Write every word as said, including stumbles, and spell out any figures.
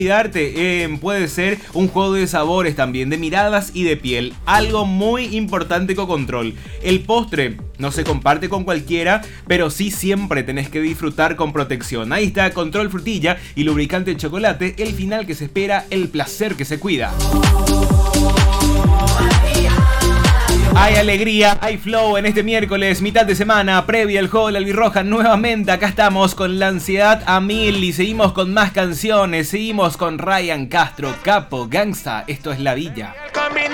Arte eh, puede ser un juego de sabores también, de miradas y de piel. Algo muy importante con Control. El postre no se comparte con cualquiera, pero sí siempre tenés que disfrutar con protección. Ahí está Control frutilla y lubricante de chocolate, el final que se espera, el placer que se cuida. Hay alegría, hay flow en este miércoles, mitad de semana, previa al juego de la albirroja. Nuevamente acá estamos con la ansiedad a mil y seguimos con más canciones. Seguimos con Ryan Castro, Capo, Gangsta. Esto es La Villa.